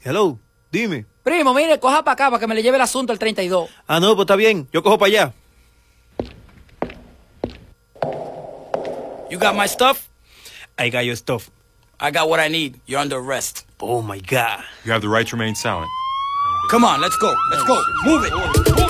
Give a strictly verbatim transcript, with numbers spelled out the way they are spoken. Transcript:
Hello, dime. Primo, mire, coja para acá para que me le lleve el asunto al treinta y dos. Ah, no, pues está bien. Yo cojo para allá. You got my stuff? I got your stuff. I got what I need. You're under arrest. Oh, my God. You have the right to remain silent. Come on, let's go. Let's go. Move it. Move it.